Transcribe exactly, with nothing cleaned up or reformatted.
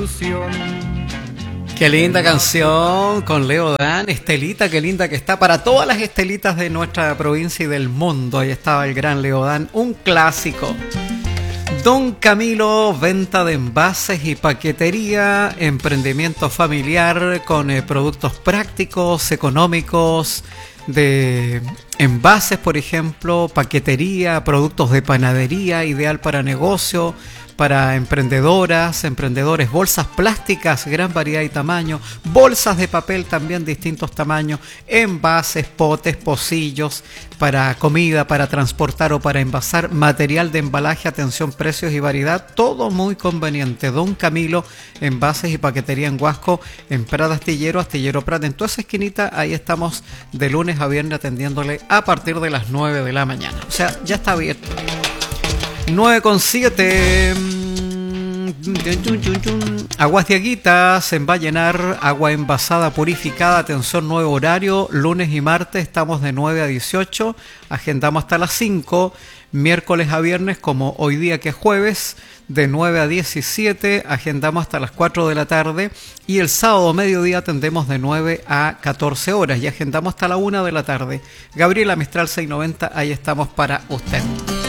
Qué linda canción con Leo Dan, Estelita, qué linda que está para todas las Estelitas de nuestra provincia y del mundo. Ahí estaba el gran Leo Dan, un clásico. Don Camilo, venta de envases y paquetería, emprendimiento familiar con eh, productos prácticos, económicos, de envases, por ejemplo, paquetería, productos de panadería, ideal para negocio, para emprendedoras, emprendedores, bolsas plásticas, gran variedad y tamaño, bolsas de papel también distintos tamaños, envases, potes, pocillos para comida, para transportar o para envasar, material de embalaje, atención, precios y variedad, todo muy conveniente. Don Camilo, envases y paquetería en Huasco, en Prat Astillero, Astillero Prat, en toda esa esquinita, ahí estamos de lunes a viernes atendiéndole a partir de las nueve de la mañana. O sea, ya está abierto. nueve con siete. Aguas de Aguita se va a llenar, agua envasada purificada, atención, nuevo horario, lunes y martes estamos de nueve a dieciocho, agendamos hasta las cinco, miércoles a viernes como hoy día que es jueves, de nueve a diecisiete, agendamos hasta las cuatro de la tarde y el sábado mediodía atendemos de nueve a catorce horas y agendamos hasta la una de la tarde. Gabriela Mistral seiscientos noventa, ahí estamos para usted.